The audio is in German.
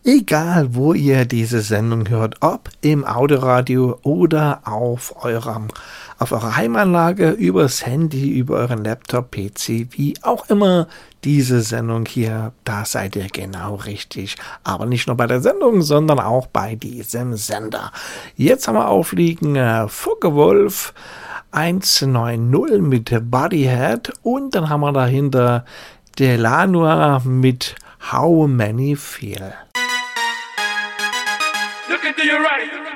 Egal, wo ihr diese Sendung hört, ob im Autoradio oder auf eurer Heimanlage, übers Handy, über euren Laptop, PC, wie auch immer diese Sendung hier, da seid ihr genau richtig. Aber nicht nur bei der Sendung, sondern auch bei diesem Sender. Jetzt haben wir aufliegen Fuggerwolf 190 mit Bodyhead und dann haben wir dahinter Delanua mit How Many Feel. Look into your right.